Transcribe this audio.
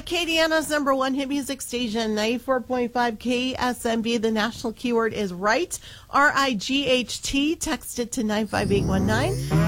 Acadiana's number one hit music station, 94.5 KSMB. The national keyword is right, RIGHT. Text it to 95819.